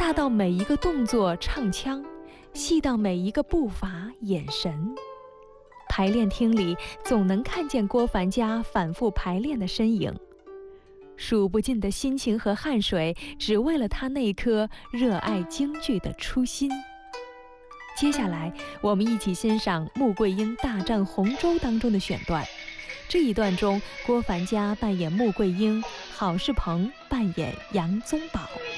大到每一个动作唱腔，细到每一个步伐眼神。排练厅里总能看见郭凡家反复排练的身影，数不尽的心情和汗水，只为了他那颗热爱京剧的初心。接下来，我们一起欣赏穆桂英大战洪州当中的选段。这一段中，郭凡家扮演穆桂英，郝世鹏扮演杨宗保。